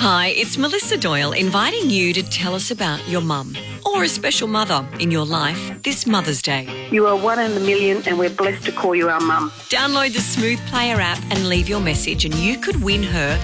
Hi, it's Melissa Doyle inviting you to tell us about your mum or a special mother in your life this Mother's Day. You are one in a million and we're blessed to call you our mum. Download the Smooth Player app and leave your message and you could win her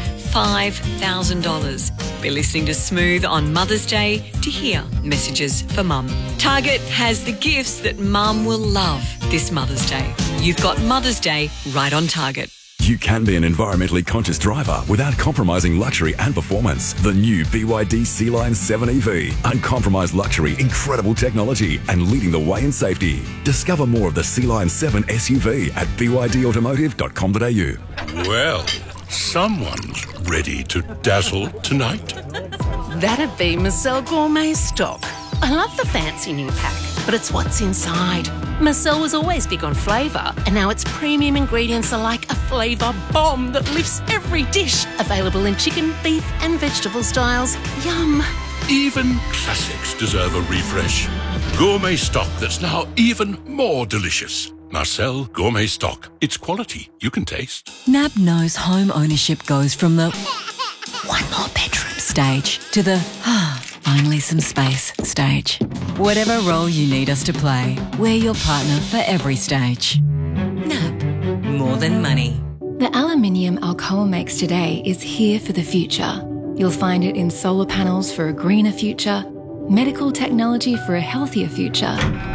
$5,000. Be listening to Smooth on Mother's Day to hear messages for mum. Target has the gifts that mum will love this Mother's Day. You've got Mother's Day right on Target. You can be an environmentally conscious driver without compromising luxury and performance. The new BYD Sea-Line 7 EV. Uncompromised luxury, incredible technology, and leading the way in safety. Discover more of the Sea-Line 7 SUV at bydautomotive.com.au. Well, someone's ready to dazzle tonight. That'd be Marcel Gourmet Stock. I love the fancy new pack, but it's what's inside. Marcel was always big on flavour, and now its premium ingredients are like a flavour bomb that lifts every dish. Available in chicken, beef and vegetable styles. Yum. Even classics deserve a refresh. Gourmet stock that's now even more delicious. Marcel Gourmet Stock. It's quality you can taste. NAB knows home ownership goes from the one more bedroom stage to the finally some space stage. Whatever role you need us to play, we're your partner for every stage. NAB, more than money. The aluminium Alcoa makes today is here for the future. You'll find it in solar panels for a greener future, medical technology for a healthier future,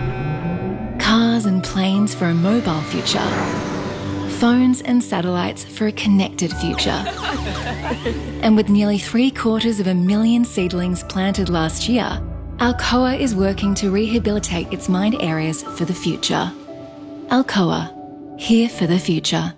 cars and planes for a mobile future, phones and satellites for a connected future. And with nearly 750,000 seedlings planted last year, Alcoa is working to rehabilitate its mined areas for the future. Alcoa, here for the future.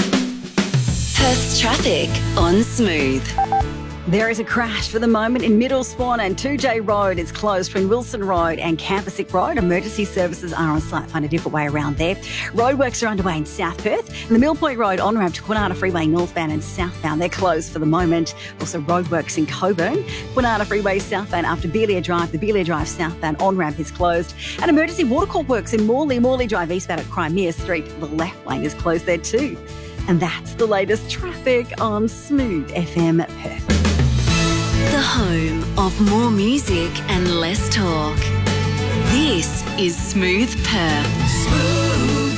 Perth's traffic on Smooth. There is a crash for the moment in Middle Swan and 2J Road is closed between Wilson Road and Campersick Road. Emergency services are on site. Find a different way around there. Roadworks are underway in South Perth. And the Mill Point Road on-ramp to Kwinana Freeway northbound and southbound. They're closed for the moment. Also roadworks in Coburn. Kwinana Freeway southbound after Beeliar Drive. The Beeliar Drive southbound on-ramp is closed. And emergency watercourt works in Morley Drive eastbound at Crimea Street. The left lane is closed there too. And that's the latest traffic on Smooth FM Perth. The home of more music and less talk. This is Smooth Perth. Smooth.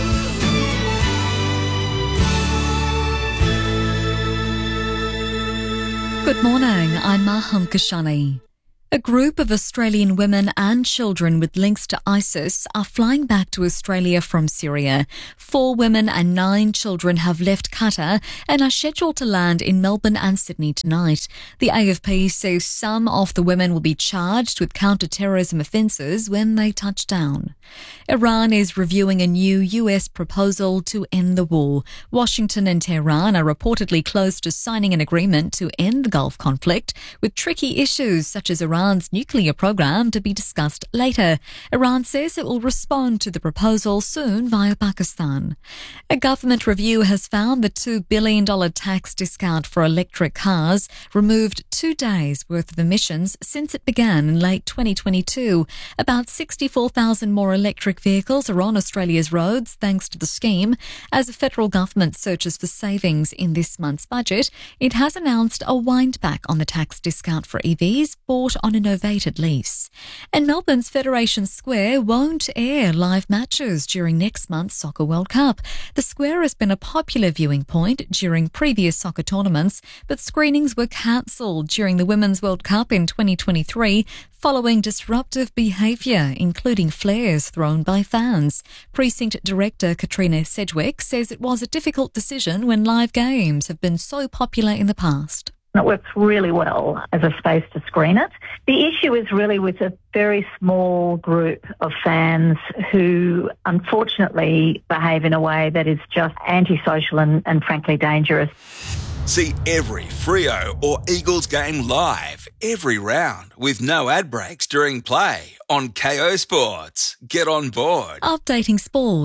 Good morning, I'm Maham Kashani. A group of Australian women and children with links to ISIS are flying back to Australia from Syria. 4 women and 9 children have left Qatar and are scheduled to land in Melbourne and Sydney tonight. The AFP says some of the women will be charged with counter-terrorism offences when they touch down. Iran is reviewing a new US proposal to end the war. Washington and Tehran are reportedly close to signing an agreement to end the Gulf conflict, with tricky issues such as Iran's nuclear program to be discussed later. Iran says it will respond to the proposal soon via Pakistan. A government review has found the $2 billion tax discount for electric cars removed 2 days' worth of emissions since it began in late 2022. About 64,000 more electric vehicles are on Australia's roads thanks to the scheme. As the federal government searches for savings in this month's budget, it has announced a wind-back on the tax discount for EVs bought on a novated lease. And Melbourne's Federation Square won't air live matches during next month's Soccer World Cup. The square has been a popular viewing point during previous soccer tournaments, but screenings were cancelled during the Women's World Cup in 2023 following disruptive behaviour, including flares thrown by fans. Precinct Director Katrina Sedgwick says it was a difficult decision when live games have been so popular in the past. It works really well as a space to screen it. The issue is really with a very small group of fans who unfortunately behave in a way that is just antisocial and frankly dangerous. See every Freo or Eagles game live, every round, with no ad breaks during play on KO Sports. Get on board. Updating sport.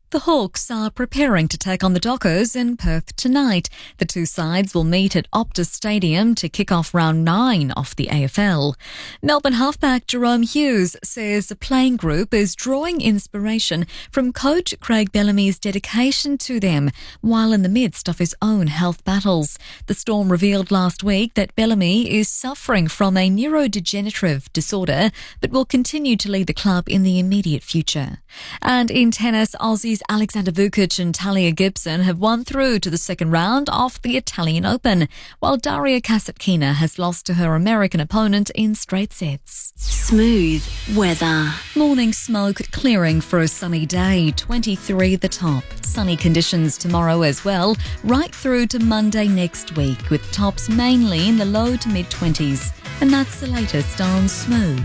The Hawks are preparing to take on the Dockers in Perth tonight. The two sides will meet at Optus Stadium to kick off round 9 of the AFL. Melbourne halfback Jerome Hughes says the playing group is drawing inspiration from coach Craig Bellamy's dedication to them while in the midst of his own health battles. The Storm revealed last week that Bellamy is suffering from a neurodegenerative disorder but will continue to lead the club in the immediate future. And in tennis, Aussies Alexander Vukic and Talia Gibson have won through to the second round of the Italian Open, while Daria Kasatkina has lost to her American opponent in straight sets. Smooth weather. Morning smoke clearing for a sunny day, 23 at the top. Sunny conditions tomorrow as well, right through to Monday next week, with tops mainly in the low to mid-20s. And that's the latest on Smooth.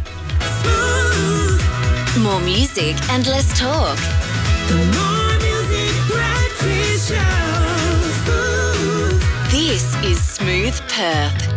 More music and less talk. More music, breakfast show. This is Smooth Perth.